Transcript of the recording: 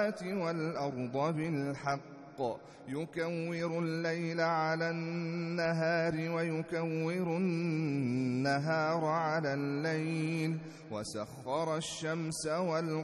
السماوات والأرض بالحق يكور الليل على النهار ويكور النهار على الليل وسخر الشمس والقمر